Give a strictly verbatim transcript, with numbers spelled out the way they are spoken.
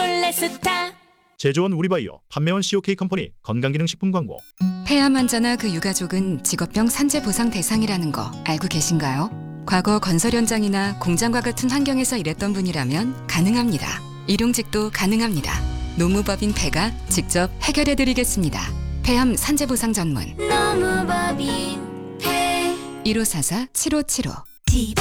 폴레스타. 제조원 우리바이오, 판매원 씨오케이 컴퍼니 건강기능식품 광고. 폐암 환자나 그 유가족은 직업병 산재 보상 대상이라는 거 알고 계신가요? 과거 건설 현장이나 공장과 같은 환경에서 일했던 분이라면 가능합니다. 일용직도 가능합니다. 노무법인 폐가 직접 해결해드리겠습니다. 폐암 산재 보상 전문 노무법인 폐. 일오사사 칠오칠오